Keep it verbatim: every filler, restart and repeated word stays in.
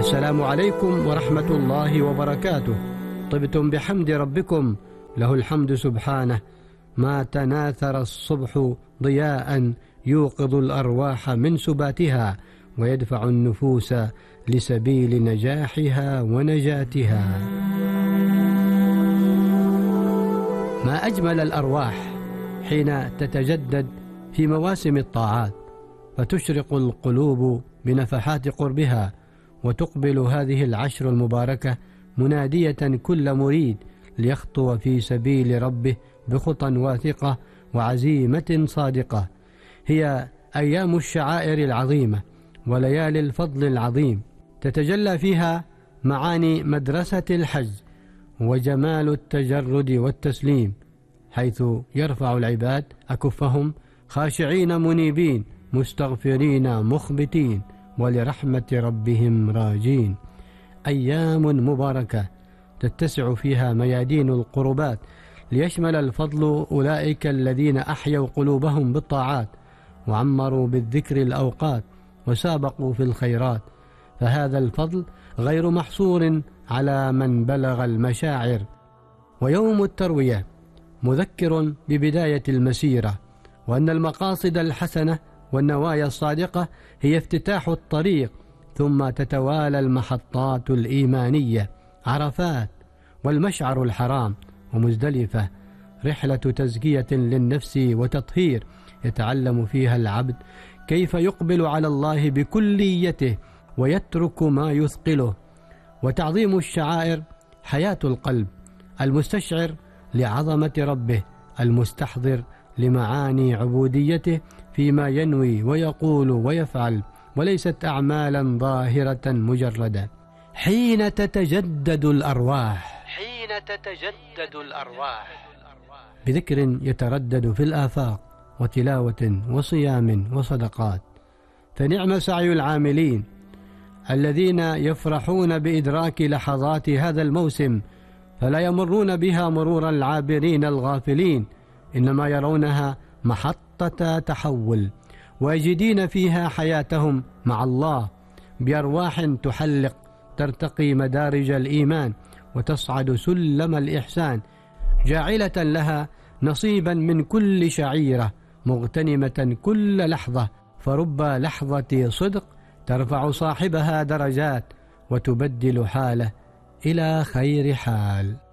السلام عليكم ورحمة الله وبركاته. طبتم بحمد ربكم، له الحمد سبحانه، ما تناثر الصبح ضياء يوقظ الأرواح من سباتها ويدفع النفوس لسبيل نجاحها ونجاتها. ما أجمل الأرواح حين تتجدد في مواسم الطاعات، فتشرق القلوب بنفحات قربها، وتقبل هذه العشر المباركة منادية كل مريد ليخطو في سبيل ربه بخطى واثقة وعزيمة صادقة. هي أيام الشعائر العظيمة وليالي الفضل العظيم، تتجلى فيها معاني مدرسة الحج وجمال التجرد والتسليم، حيث يرفع العباد أكفهم خاشعين منيبين مستغفرين مخبتين ولرحمة ربهم راجين. أيام مباركة تتسع فيها ميادين القربات، ليشمل الفضل أولئك الذين أحيوا قلوبهم بالطاعات وعمروا بالذكر الأوقات وسابقوا في الخيرات، فهذا الفضل غير محصور على من بلغ المشاعر. ويوم التروية مذكر ببداية المسيرة، وأن المقاصد الحسنة والنوايا الصادقة هي افتتاح الطريق، ثم تتوالى المحطات الإيمانية: عرفات والمشعر الحرام ومزدلفة، رحلة تزكية للنفس وتطهير يتعلم فيها العبد كيف يقبل على الله بكليته ويترك ما يثقله. وتعظيم الشعائر حياة القلب المستشعر لعظمة ربه، المستحضر لمعاني عبوديته فيما ينوي ويقول ويفعل، وليست أعمالا ظاهرة مجردة. حين تتجدد الأرواح حين تتجدد الأرواح بذكر يتردد في الآفاق وتلاوة وصيام وصدقات، فنعم سعي العاملين الذين يفرحون بإدراك لحظات هذا الموسم، فلا يمرون بها مرور العابرين الغافلين، إنما يرونها محطة تحول، ويجدين فيها حياتهم مع الله بأرواح تحلق ترتقي مدارج الإيمان وتصعد سلم الإحسان، جاعلة لها نصيبا من كل شعيرة، مغتنمة كل لحظة، فرب لحظة صدق ترفع صاحبها درجات وتبدل حاله إلى خير حال.